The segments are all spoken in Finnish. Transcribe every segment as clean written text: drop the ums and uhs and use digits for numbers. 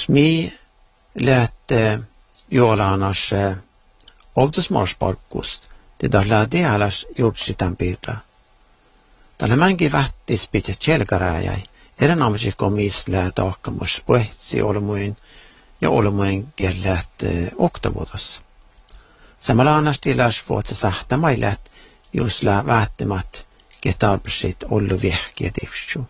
Kus mi lähte juolaanas outusmarsparkkust, det lähti alas juutsitan piirra. Tällä mänkin vähtis pitää tjelkäräjäi, erinomaisesti komislää tahkamus puhetsi olemuin ja olemuin kellät oktavuotas. Samalla annars tilas vuotsa sähtä mailät, jos lää vähtimat ketarpsit ollu vihkiä tifsu.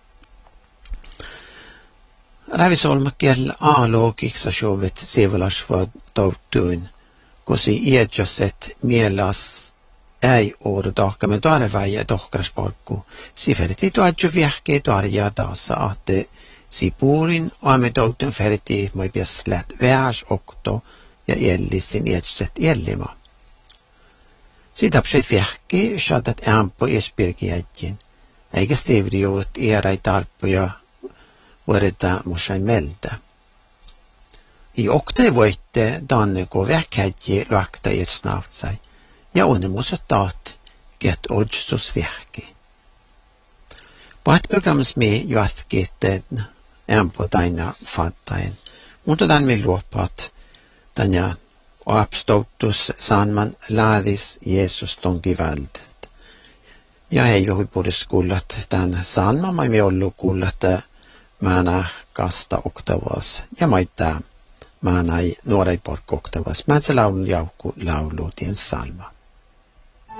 Rävisolma kell a-loogiksa sjovet sivelas för tautuin, kosi iedjaset mielas ei ole tahka, men tuare väijä tohkarasparkku. Siferiti tuadju vihkiä tuarjaa taassa, että sipuurin oamme tautun feriti moi pias läht vähäs okto ja jellissin iedjaset jellima. Sitä psit vihkiä saatat ämpö espirkiäjin, eikä stivri juot ierai tarppuja vuorita musain meltä. I okta voitte danne ko vähkäjä luakta etsnavtsai, ja onnemusat taat get odjsus vähki. Pahtprogrammis me juatkette ämpö taina fattain, mutta tämän me luopat tanja apstoutus saanman laadis Jeesus tonki vältet. Ja hei johui puhdes kullat tämän saanman me ollu kullat määnä kasta oktavas ja maittaa määnä nuorai pork oktavas. Mä se laulun jaukku laulu tien salma.